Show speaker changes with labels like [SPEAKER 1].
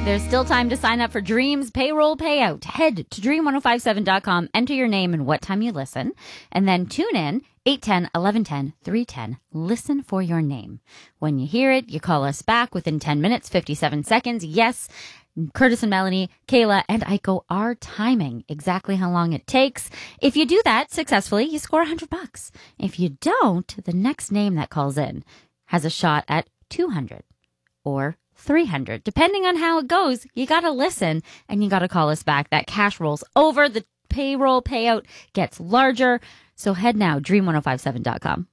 [SPEAKER 1] There's still time to sign up for Dream's payroll payout. Head to dream1057.com, enter your name and what time you listen, and then tune in 810, 1110, 310. Listen for your name. When you hear it, you call us back within 10 minutes, 57 seconds. Yes, Curtis and Melanie, Kayla, and Aiko are timing exactly how long it takes. If you do that successfully, you score $100. If you don't, the next name that calls in has a shot at 200 or 300. Depending on how it goes, you got to listen and you got to call us back. That cash rolls over. The payroll payout gets larger. So head now, dream1057.com.